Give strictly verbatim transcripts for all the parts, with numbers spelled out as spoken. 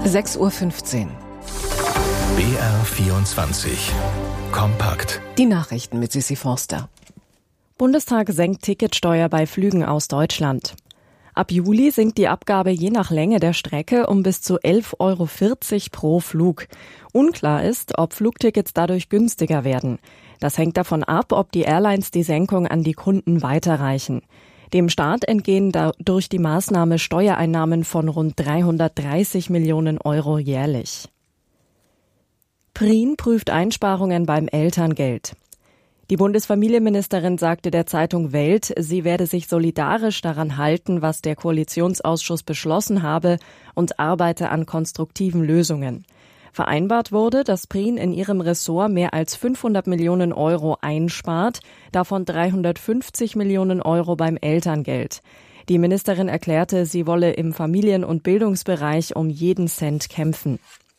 sechs Uhr fünfzehn. B R vierundzwanzig. Kompakt. Die Nachrichten mit Sissi Forster. Bundestag senkt Ticketsteuer bei Flügen aus Deutschland. Ab Juli sinkt die Abgabe je nach Länge der Strecke um bis zu elf Euro vierzig pro Flug. Unklar ist, ob Flugtickets dadurch günstiger werden. Das hängt davon ab, ob die Airlines die Senkung an die Kunden weiterreichen. Dem Staat entgehen durch die Maßnahme Steuereinnahmen von rund dreihundertdreißig Millionen Euro jährlich. Prien prüft Einsparungen beim Elterngeld. Die Bundesfamilienministerin sagte der Zeitung Welt, sie werde sich solidarisch daran halten, was der Koalitionsausschuss beschlossen habe, und arbeite an konstruktiven Lösungen. Vereinbart wurde, dass Prien in ihrem Ressort mehr als fünfhundert Millionen Euro einspart, davon dreihundertfünfzig Millionen Euro beim Elterngeld. Die Ministerin erklärte, sie wolle im Familien- und Bildungsbereich um jeden Cent kämpfen.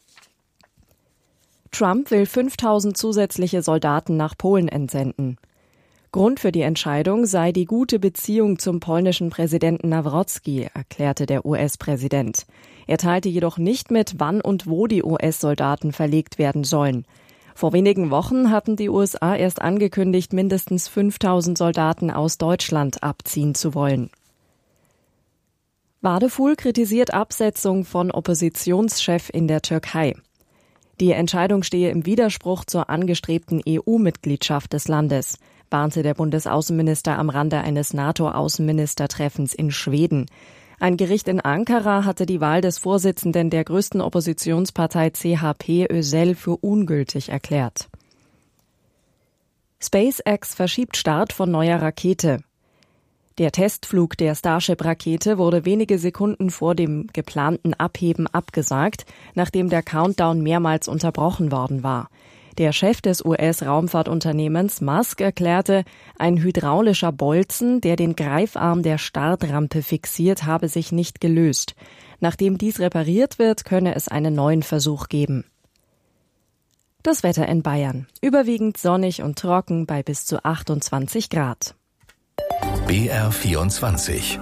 Trump will fünftausend zusätzliche Soldaten nach Polen entsenden. Grund für die Entscheidung sei die gute Beziehung zum polnischen Präsidenten Nawrocki, erklärte der U S-Präsident. Er teilte jedoch nicht mit, wann und wo die U S-Soldaten verlegt werden sollen. Vor wenigen Wochen hatten die U S A erst angekündigt, mindestens fünftausend Soldaten aus Deutschland abziehen zu wollen. Wadeful kritisiert Absetzung von Oppositionschef in der Türkei. Die Entscheidung stehe im Widerspruch zur angestrebten E U-Mitgliedschaft des Landes, warnte der Bundesaußenminister am Rande eines NATO-Außenministertreffens in Schweden. Ein Gericht in Ankara hatte die Wahl des Vorsitzenden der größten Oppositionspartei C H P, Özel, für ungültig erklärt. SpaceX verschiebt Start von neuer Rakete. Der Testflug der Starship-Rakete wurde wenige Sekunden vor dem geplanten Abheben abgesagt, nachdem der Countdown mehrmals unterbrochen worden war. Der Chef des U S-Raumfahrtunternehmens Musk erklärte, ein hydraulischer Bolzen, der den Greifarm der Startrampe fixiert, habe sich nicht gelöst. Nachdem dies repariert wird, könne es einen neuen Versuch geben. Das Wetter in Bayern. Überwiegend sonnig und trocken bei bis zu achtundzwanzig Grad. B R vierundzwanzig.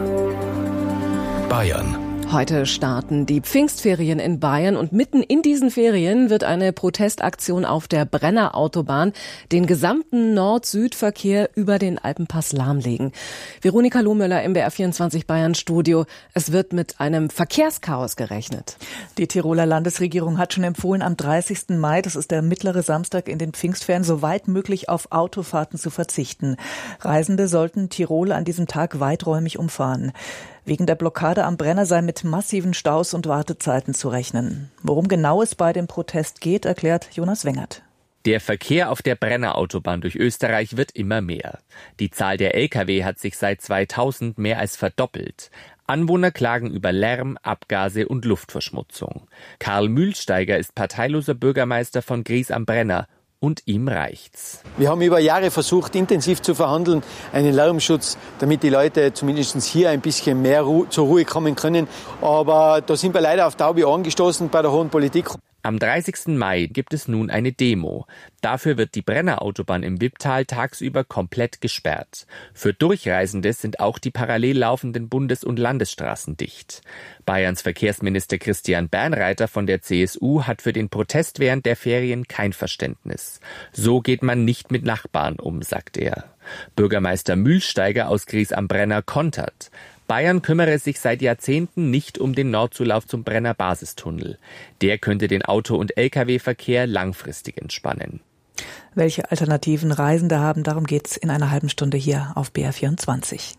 Bayern. Heute starten die Pfingstferien in Bayern und mitten in diesen Ferien wird eine Protestaktion auf der Brenner Autobahn den gesamten Nord-Süd-Verkehr über den Alpenpass lahmlegen. Veronika Lohmöller im B R vierundzwanzig Bayern Studio. Es wird mit einem Verkehrschaos gerechnet. Die Tiroler Landesregierung hat schon empfohlen, am dreißigsten Mai, das ist der mittlere Samstag in den Pfingstferien, so weit möglich auf Autofahrten zu verzichten. Reisende sollten Tirol an diesem Tag weiträumig umfahren. Wegen der Blockade am Brenner sei mit massiven Staus und Wartezeiten zu rechnen. Worum genau es bei dem Protest geht, erklärt Jonas Wengert. Der Verkehr auf der Brenner-Autobahn durch Österreich wird immer mehr. Die Zahl der L K W hat sich seit zweitausend mehr als verdoppelt. Anwohner klagen über Lärm, Abgase und Luftverschmutzung. Karl Mühlsteiger ist parteiloser Bürgermeister von Gries am Brenner. Und ihm reicht's. Wir haben über Jahre versucht, intensiv zu verhandeln, einen Lärmschutz, damit die Leute zumindest hier ein bisschen mehr Ru- zur Ruhe kommen können. Aber da sind wir leider auf taube Ohren gestoßen bei der hohen Politik. Am dreißigsten Mai gibt es nun eine Demo. Dafür wird die Brenner-Autobahn im Wipptal tagsüber komplett gesperrt. Für Durchreisende sind auch die parallel laufenden Bundes- und Landesstraßen dicht. Bayerns Verkehrsminister Christian Bernreiter von der C S U hat für den Protest während der Ferien kein Verständnis. So geht man nicht mit Nachbarn um, sagt er. Bürgermeister Mühlsteiger aus Gries am Brenner kontert. Bayern kümmere sich seit Jahrzehnten nicht um den Nordzulauf zum Brenner Basistunnel. Der könnte den Auto- und L K W-Verkehr langfristig entspannen. Welche Alternativen Reisende haben, darum geht's in einer halben Stunde hier auf B R vierundzwanzig.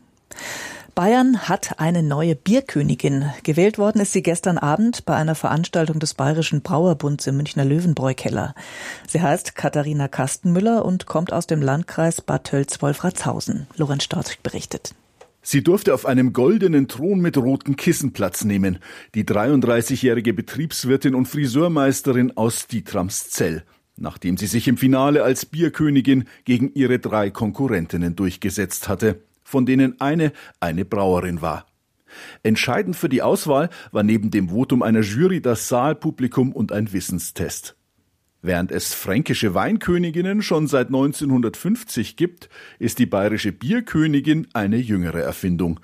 Bayern hat eine neue Bierkönigin. Gewählt worden ist sie gestern Abend bei einer Veranstaltung des Bayerischen Brauerbunds im Münchner Löwenbräu-Keller. Sie heißt Katharina Kastenmüller und kommt aus dem Landkreis Bad Tölz-Wolfratshausen. Lorenz Storch berichtet. Sie durfte auf einem goldenen Thron mit roten Kissen Platz nehmen. Die dreiunddreißigjährige Betriebswirtin und Friseurmeisterin aus Dietramszell, nachdem sie sich im Finale als Bierkönigin gegen ihre drei Konkurrentinnen durchgesetzt hatte, von denen eine eine Brauerin war. Entscheidend für die Auswahl war neben dem Votum einer Jury das Saalpublikum und ein Wissenstest. Während es fränkische Weinköniginnen schon seit neunzehnhundertfünfzig gibt, ist die bayerische Bierkönigin eine jüngere Erfindung.